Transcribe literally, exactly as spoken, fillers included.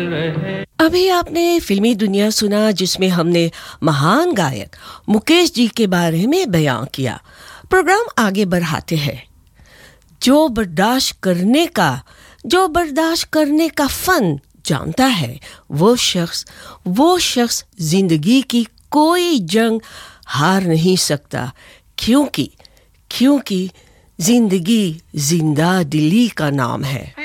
अभी आपने फिल्मी दुनिया सुना जिसमें हमने महान गायक मुकेश जी के बारे में बयां किया। प्रोग्राम आगे बढ़ाते हैं। जो बर्दाश्त करने का जो बर्दाश्त करने का फन जानता है वो शख्स वो शख्स जिंदगी की कोई जंग हार नहीं सकता, क्योंकि क्योंकि जिंदगी जिंदा दिली का नाम है।